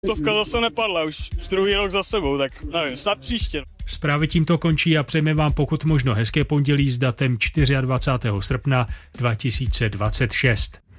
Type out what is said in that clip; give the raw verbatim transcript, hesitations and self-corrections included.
Stovka zase nepadla, už druhý rok za sebou, tak nevím, snad příště. Zprávy tímto končí a přejeme vám pokud možno hezké pondělí s datem dvacátého čtvrtého srpna dva tisíce dvacet šest.